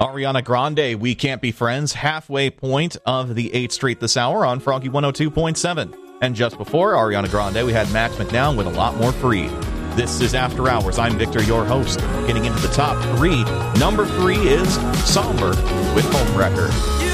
Ariana Grande, We Can't Be Friends, halfway point of the 8th Street this hour on Froggy 102.7. And just before Ariana Grande, we had Max McNown with A Lot More Free. This is After Hours. I'm Victor, your host. Getting into the top 3. Number 3 is Somber with Homewrecker.